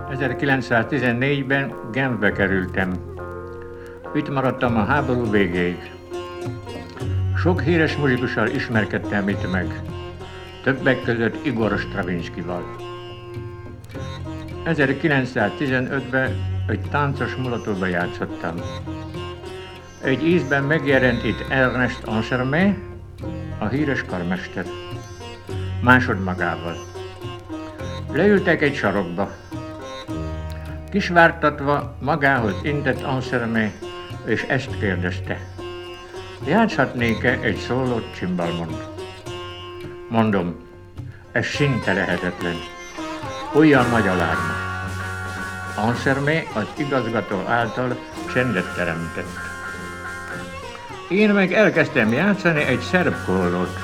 1914-ben Genfbe kerültem. Itt maradtam a háború végéig. Sok híres muzsikussal ismerkedtem itt meg, többek között Igor Stravinszkival. 1915-ben egy táncos mulatóba játszottam. Egy ízben megjelent itt Ernest Ansermet, a híres karmester, másodmagával. Leültek egy sarokba. Kisvártatva magához intett Ansermet, és ezt kérdezte: játszhatnék-e egy szólót cimbalmon? Mondom, ez szinte lehetetlen. Olyan nagy alárma. Ansermet az igazgató által csendet teremtett. Én meg elkezdtem játszani egy szerb kollót.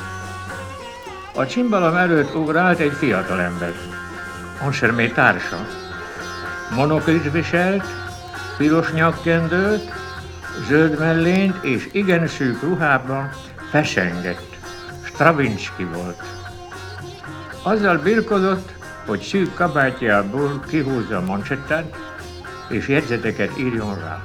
A cimbalom előtt ugrált egy fiatalember, Ansermet társa. Monoklit viselt, piros nyakkendőt, zöld mellényt és igen szűk ruhában fesengett. Stravinszki volt. Azzal birkozott, hogy szűk kabátjából kihúzza a mansettát, és jegyzeteket írjon rá.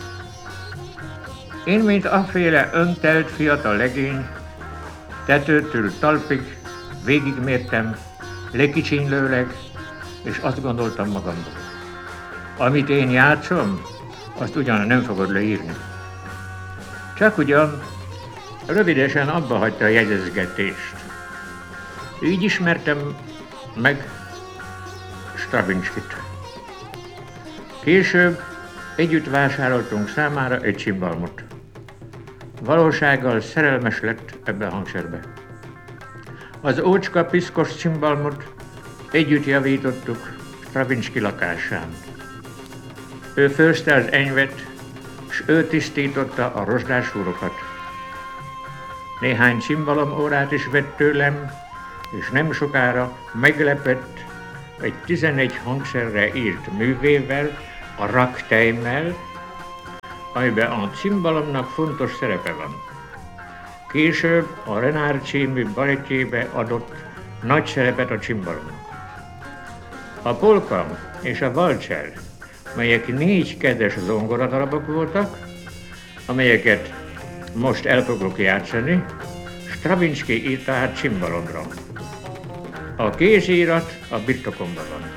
Én, mint afféle öntelt fiatal legény, tetőtől talpig végigmértem, lekicsinlőleg, és azt gondoltam magamban: amit én játszom, azt ugyan nem fogod leírni. Csak ugyan rövidesen abba hagyta a jegyezgetést. Így ismertem meg Stravinszkit. Később együtt vásároltunk számára egy cimbalmot. Valósággal szerelmes lett ebbe a hangszerbe. Az ócska piszkos cimbalmot együtt javítottuk Stravinszki lakásán. Ő főzte az enyvet, s ő tisztította a rozsdás húrokat. Néhány cimbalom órát is vett tőlem, és nem sokára meglepett egy 11 hangszerre írt művével, a Ragtime-mel, amiben a cimbalomnak fontos szerepe van. Később a Renard című balettjébe adott nagy szerepet a cimbalomnak. A polka és a valcser, melyek 4 kezes zongoradarabok voltak, amelyeket most el fogok játszani, Stravinszki írta át cimbalomra. A kézírat a birtokomban van.